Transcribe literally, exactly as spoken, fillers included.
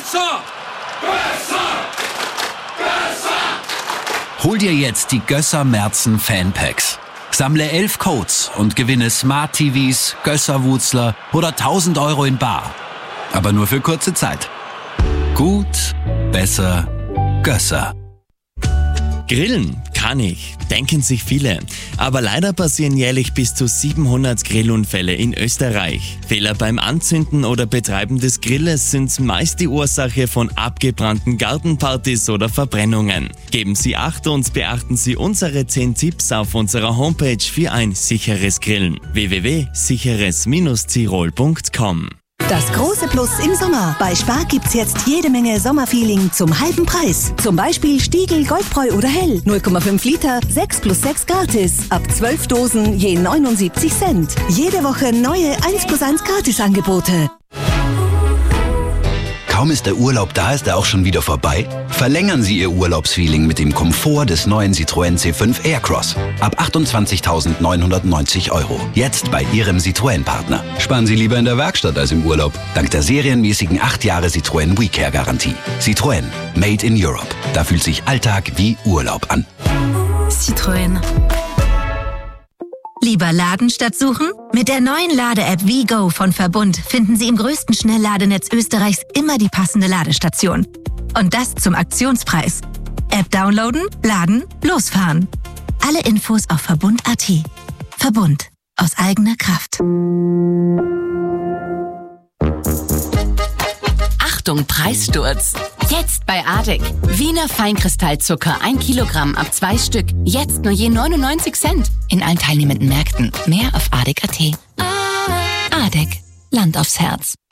Gösser! Gösser! Gösser! Hol dir jetzt die Gösser Merzen Fanpacks. Sammle elf Codes und gewinne Smart T Vs, Gösser-Wutzler oder tausend Euro in bar. Aber nur für kurze Zeit. Gut, besser, Gösser. Grillen kann ich, denken sich viele. Aber leider passieren jährlich bis zu siebenhundert Grillunfälle in Österreich. Fehler beim Anzünden oder Betreiben des Grilles sind meist die Ursache von abgebrannten Gartenpartys oder Verbrennungen. Geben Sie Acht und beachten Sie unsere zehn Tipps auf unserer Homepage für ein sicheres Grillen. w w w punkt sicheres Bindestrich tirol punkt com. Das große Plus im Sommer. Bei Spar gibt's jetzt jede Menge Sommerfeeling zum halben Preis. Zum Beispiel Stiegl, Goldbräu oder Hell. null Komma fünf Liter, sechs plus sechs gratis. Ab zwölf Dosen je neunundsiebzig Cent. Jede Woche neue eins plus eins Gratisangebote. Kaum ist der Urlaub da, ist er auch schon wieder vorbei? Verlängern Sie Ihr Urlaubsfeeling mit dem Komfort des neuen Citroën C fünf Aircross. Ab achtundzwanzigtausendneunhundertneunzig Euro. Jetzt bei Ihrem Citroën-Partner. Sparen Sie lieber in der Werkstatt als im Urlaub. Dank der serienmäßigen acht Jahre Citroën WeCare-Garantie. Citroën. Made in Europe. Da fühlt sich Alltag wie Urlaub an. Citroën. Lieber laden statt suchen? Mit der neuen Lade-App WeGo von Verbund finden Sie im größten Schnellladenetz Österreichs immer die passende Ladestation. Und das zum Aktionspreis. App downloaden, laden, losfahren. Alle Infos auf verbund punkt a t. Verbund. Aus eigener Kraft. Achtung, Preissturz! Jetzt bei Adek. Wiener Feinkristallzucker ein Kilogramm ab zwei Stück. Jetzt nur je neunundneunzig Cent. In allen teilnehmenden Märkten. Mehr auf adek punkt a t. Adek. Land aufs Herz.